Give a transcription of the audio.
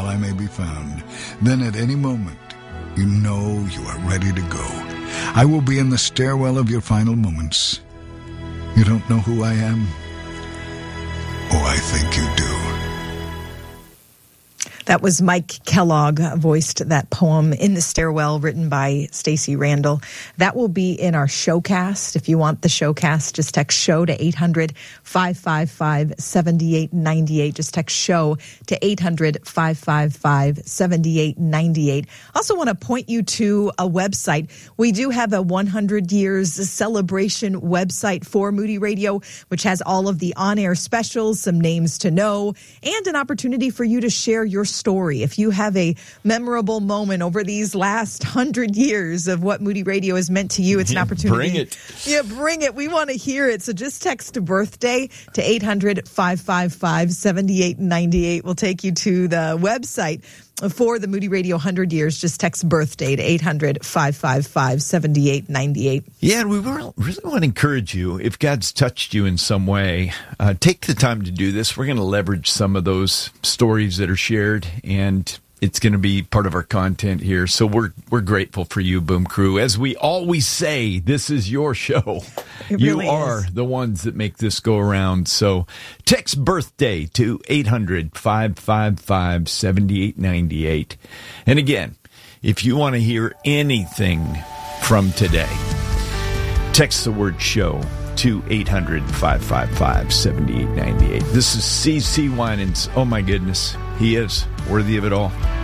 while I may be found. Then at any moment, you know you are ready to go. I will be in the stairwell of your final moments. You don't know who I am? Oh, I think you do. That was Mike Kellogg voiced that poem In the Stairwell, written by Stacey Randall. That will be in our showcast. If you want the showcast, just text SHOW to 800-555-7898. Just text SHOW to 800-555-7898. Also want to point you to a website. We do have a 100 years celebration website for Moody Radio, which has all of the on-air specials, some names to know, and an opportunity for you to share your story. If you have a memorable moment over these last 100 years of what Moody Radio has meant to you, it's an opportunity. Bring it. Yeah, bring it. We want to hear it. So just text birthday to 800-555-7898. We'll take you to the website for the Moody Radio 100 years. Just text birthday to 800-555-7898. Yeah, and we really want to encourage you, if God's touched you in some way, take the time to do this. We're going to leverage some of those stories that are shared, and it's going to be part of our content here. So we're grateful for you, Boom Crew. As we always say, this is your show. You really are the ones that make this go around. So text birthday to 800-555-7898. And again, if you want to hear anything from today, text the word show to 800-555-7898. This is C.C. Winans. Oh, my goodness. He is worthy of it all.